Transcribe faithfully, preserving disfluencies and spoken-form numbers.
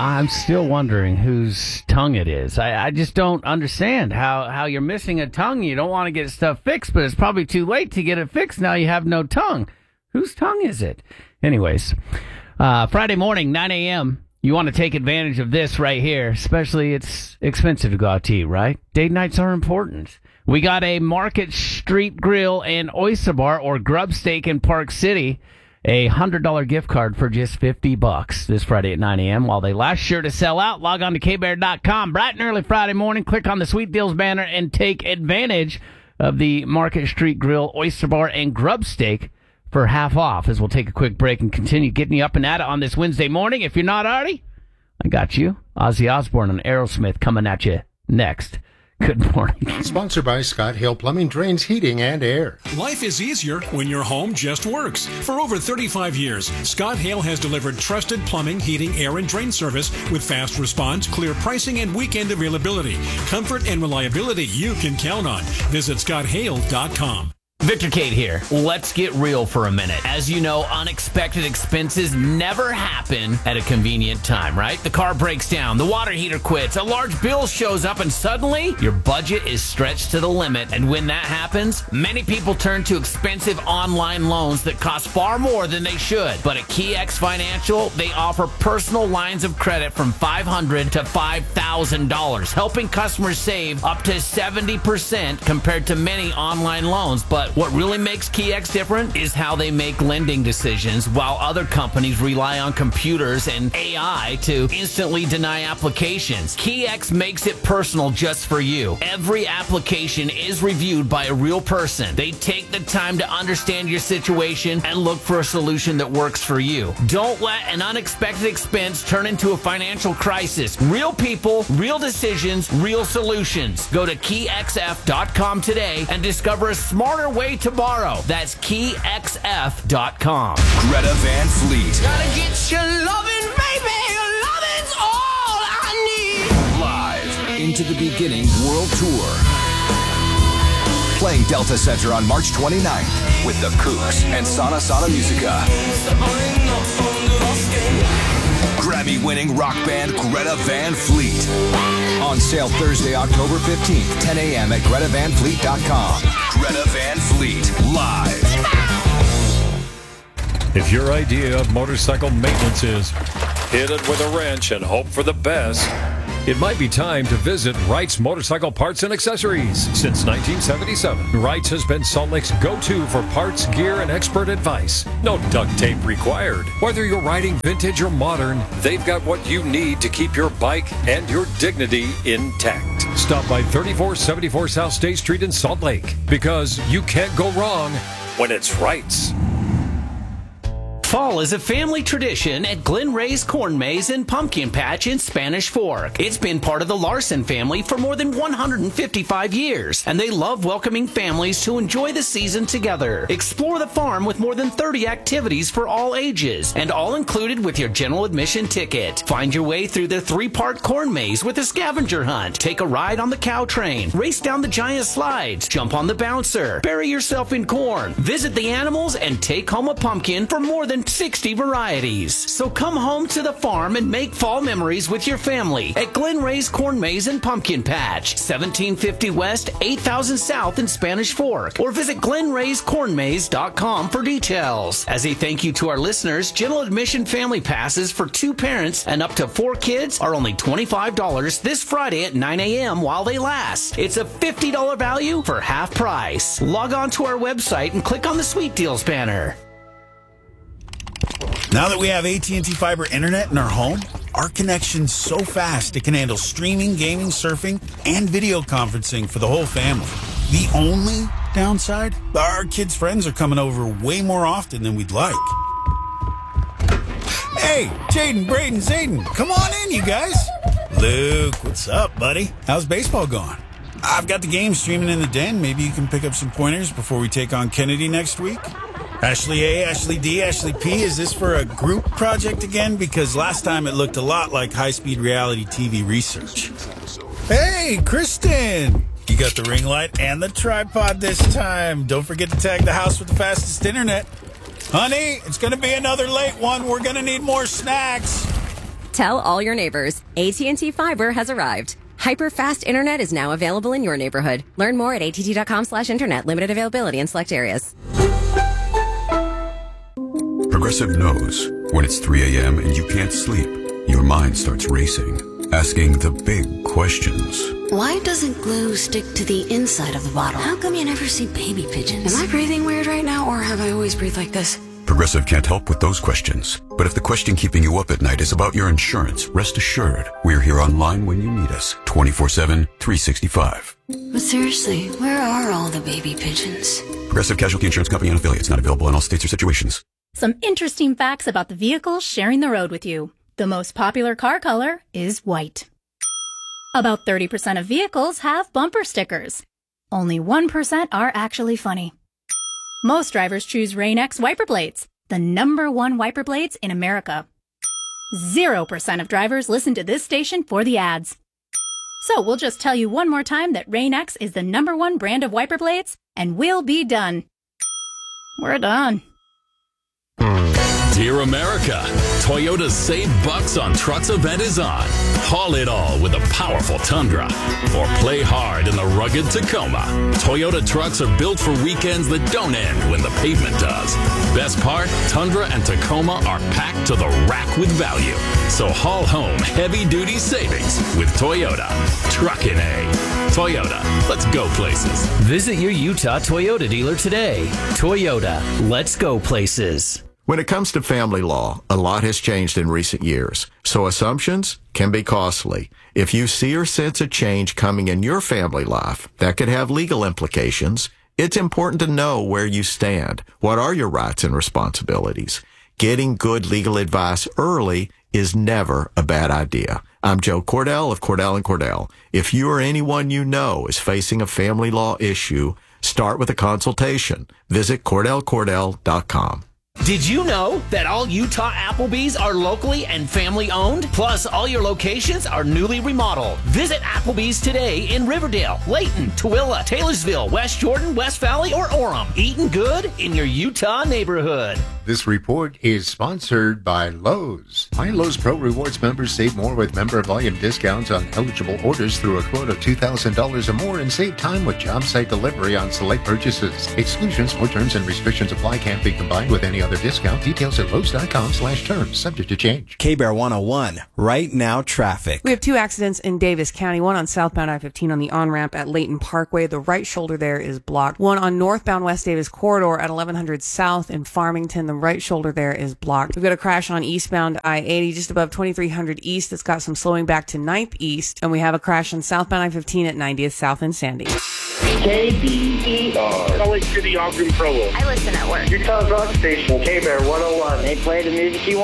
I'm still wondering whose tongue it is. I, I just don't understand how, how you're missing a tongue. You don't want to get stuff fixed, but it's probably too late to get it fixed. Now you have no tongue. Whose tongue is it? Anyways, uh, Friday morning, nine a.m., you want to take advantage of this right here, especially it's expensive to go out to eat, right? Date nights are important. We got a Market Street Grill and Oyster Bar or Grub Steak in Park City. A one hundred dollars gift card for just fifty bucks this Friday at nine a.m. While they last, sure to sell out. Log on to K Bear dot com bright and early Friday morning. Click on the Sweet Deals banner and take advantage of the Market Street Grill, Oyster Bar, and Grub Steak for half off, as we'll take a quick break and continue getting you up and at it on this Wednesday morning. If you're not already, I got you. Ozzy Osbourne and Aerosmith coming at you next. Good morning. Sponsored by Scott Hale Plumbing, Drains, Heating, and Air. Life is easier when your home just works. For over thirty-five years, Scott Hale has delivered trusted plumbing, heating, air, and drain service with fast response, clear pricing, and weekend availability. Comfort and reliability you can count on. Visit scott hale dot com. Victor Cade here. Let's get real for a minute. As you know, unexpected expenses never happen at a convenient time, right? The car breaks down, the water heater quits, a large bill shows up, and suddenly your budget is stretched to the limit. And when that happens, many people turn to expensive online loans that cost far more than they should. But at KeyX Financial, they offer personal lines of credit from five hundred dollars to five thousand dollars, helping customers save up to seventy percent compared to many online loans. But what really makes KeyX different is how they make lending decisions, while other companies rely on computers and A I to instantly deny applications. KeyX makes it personal just for you. Every application is reviewed by a real person. They take the time to understand your situation and look for a solution that works for you. Don't let an unexpected expense turn into a financial crisis. Real people, real decisions, real solutions. Go to key x f dot com today and discover a smarter way to borrow. That's key x f dot com. Greta Van Fleet. Gotta get your loving, baby. Your loving's all I need. Live into the beginning world tour. Playing Delta Center on March twenty-ninth with the Kooks and Sana Sana Musica. Grammy-winning rock band Greta Van Fleet. On sale Thursday, October fifteenth, ten a.m. at greta van fleet dot com. Greta Van Fleet, live. If your idea of motorcycle maintenance is hit it with a wrench and hope for the best, it might be time to visit Wright's Motorcycle Parts and Accessories. Since nineteen seventy-seven, Wright's has been Salt Lake's go-to for parts, gear, and expert advice. No duct tape required. Whether you're riding vintage or modern, they've got what you need to keep your bike and your dignity intact. Stop by thirty-four seventy-four South State Street in Salt Lake, because you can't go wrong when it's Wright's. Fall is a family tradition at Glen Ray's Corn Maze and Pumpkin Patch in Spanish Fork. It's been part of the Larson family for more than one hundred fifty-five years, and they love welcoming families to enjoy the season together. Explore the farm with more than thirty activities for all ages, and all included with your general admission ticket. Find your way through the three-part corn maze with a scavenger hunt, take a ride on the cow train, race down the giant slides, jump on the bouncer, bury yourself in corn, visit the animals, and take home a pumpkin for more than sixty varieties. So come home to the farm and make fall memories with your family at Glen Ray's Corn Maze and Pumpkin Patch, seventeen fifty West, eight thousand South in Spanish Fork, or visit glen rays corn maze dot com for details. As a thank you to our listeners, general admission family passes for two parents and up to four kids are only twenty-five dollars this Friday at nine a.m. while they last. It's a fifty dollars value for half price. Log on to our website and click on the Sweet Deals banner. Now that we have A T and T Fiber Internet in our home, our connection's so fast it can handle streaming, gaming, surfing, and video conferencing for the whole family. The only downside? Our kids' friends are coming over way more often than we'd like. Hey, Jaden, Braden, Zayden, come on in, you guys. Luke, what's up, buddy? How's baseball going? I've got the game streaming in the den. Maybe you can pick up some pointers before we take on Kennedy next week. Ashley A, Ashley D, Ashley P, is this for a group project again? Because last time it looked a lot like high-speed reality T V research. Hey, Kristen! You got the ring light and the tripod this time. Don't forget to tag the house with the fastest internet. Honey, it's going to be another late one. We're going to need more snacks. Tell all your neighbors. A T and T Fiber has arrived. Hyper-fast internet is now available in your neighborhood. Learn more at att.com slash internet. Limited availability in select areas. Progressive knows when it's three a.m. and you can't sleep, your mind starts racing, asking the big questions. Why doesn't glue stick to the inside of the bottle? How come you never see baby pigeons? Am I breathing weird right now, or have I always breathed like this? Progressive can't help with those questions. But if the question keeping you up at night is about your insurance, rest assured, we're here online when you need us, twenty-four seven, three sixty-five. But seriously, where are all the baby pigeons? Progressive Casualty Insurance Company and affiliates, not available in all states or situations. Some interesting facts about the vehicles sharing the road with you. The most popular car color is white. About thirty percent of vehicles have bumper stickers. Only one percent are actually funny. Most drivers choose Rain-X wiper blades, the number one wiper blades in America. Zero percent of drivers listen to this station for the ads. So we'll just tell you one more time that Rain-X is the number one brand of wiper blades, and we'll be done. We're done. Dear America, Toyota's Save Bucks on Trucks event is on. Haul it all with a powerful Tundra, or play hard in the rugged Tacoma. Toyota trucks are built for weekends that don't end when the pavement does. Best part, Tundra and Tacoma are packed to the rack with value. So haul home heavy-duty savings with Toyota. Truckin' A. Toyota, let's go places. Visit your Utah Toyota dealer today. Toyota, let's go places. When it comes to family law, a lot has changed in recent years, so assumptions can be costly. If you see or sense a change coming in your family life that could have legal implications, it's important to know where you stand. What are your rights and responsibilities? Getting good legal advice early is never a bad idea. I'm Joe Cordell of Cordell and Cordell. If you or anyone you know is facing a family law issue, start with a consultation. Visit Cordell Cordell dot com. Did you know that all Utah Applebee's are locally and family owned? Plus, all your locations are newly remodeled. Visit Applebee's today in Riverdale, Layton, Tooele, Taylorsville, West Jordan, West Valley, or Orem. Eating good in your Utah neighborhood. This report is sponsored by Lowe's. My Lowe's Pro Rewards members save more with member volume discounts on eligible orders through a quote of two thousand dollars or more, and save time with job site delivery on select purchases. Exclusions or terms and restrictions apply. Can't be combined with any other discount. Details at Lowe's.com slash terms. Subject to change. K-Bear one oh one. Right now traffic. We have two accidents in Davis County. One on southbound I fifteen on the on-ramp at Layton Parkway. The right shoulder there is blocked. One on northbound West Davis corridor at eleven hundred South in Farmington. The right shoulder there is blocked. We've got a crash on eastbound I eighty just above twenty-three hundred East that's got some slowing back to ninth East. And we have a crash on southbound I fifteen at ninetieth South in Sandy. K B E R. Salt Lake City, Ogden, Provo. I listen at work. Utah's rock station, K-Bear one oh one. They play the music you want.